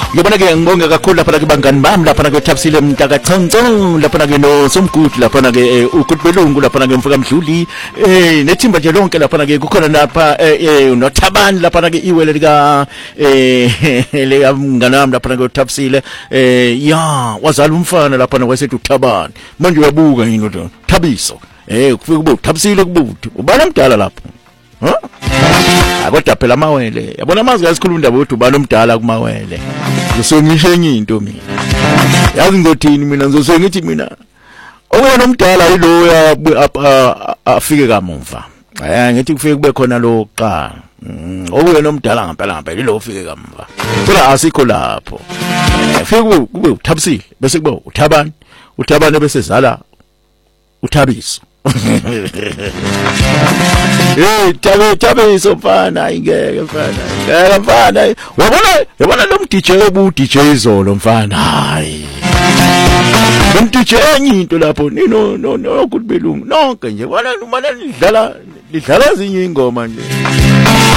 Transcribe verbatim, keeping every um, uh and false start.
Yabona ke ngibonge kakhulu lapha ke bangani bami lapha ke Thabisile Mtaka Choncho lapha ke no Somgudu lapha ke uKutbelungu lapha ke Mfuka Mdluli eh nethimba nje lonke lapha ke kukhona lapha eh no Thabani lapha ke iwele lika eh le mnganami lapha ke Thabisile eh ya wazala umfana lapha wayesethi uThabani manje uyabuka yini Thabiso eh kufika kube Thabisile kubuthi ubani omdala lapho ha kodwa phela amawele yabona amazi ngasikhuluma indaba yokuthi ubani omdala kumawele ngisongishe enye into mina yazi ngizothini mina ngizose ngithi mina oyena omdala yilo afike kamuva eh ngithi kufike kube khona lo qala oyena omdala ngempela ngempela lo ufike kamuva kodwa asikho lapho fike kube uThabisile bese kube uThabani uThabani bese zala uThabiso Eh tabe tabe so mfana ingeke mfana ngeke mfana wabona yabona lo D J obu D J izolo mfana hayi lo D J enye into lapho nino no no Kutbelungu nonke nje wala umana lidlala lidlala ezinye ingoma nje